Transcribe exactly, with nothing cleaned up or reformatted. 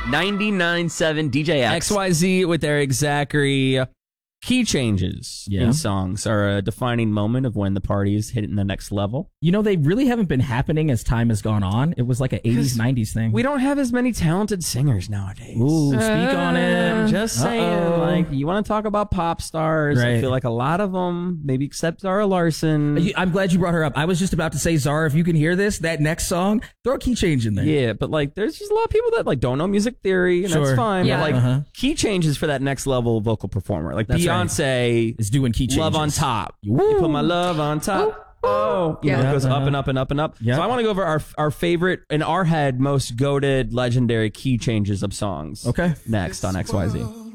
ninety-nine point seven D J X. X Y Z with Eric Zachary. Key changes Yeah. in songs are a defining moment of when the party is hitting the next level. You know, they really haven't been happening as time has gone on. It was like an eighties, nineties thing. We don't have as many talented singers nowadays. Ooh, speak on it. I'm just saying, Uh-oh. like, you want to talk about pop stars. I Right. feel like a lot of them, maybe except Zara Larson. You- I'm glad you brought her up. I was just about to say, Zara, if you can hear this, that next song, throw a key change in there. Yeah, but like, there's just a lot of people that like don't know music theory, and Sure. that's fine. Yeah. But like, Uh-huh. key changes for that next level vocal performer, like That's right. Beyonce, Is doing key changes. love on top. You Woo. put my love on top. Oh, you Yeah. know, it goes Uh-huh. up and up and up and up. Yeah. So I want to go over our our favorite in our head most goated legendary key changes of songs. Okay. Next on X Y Z.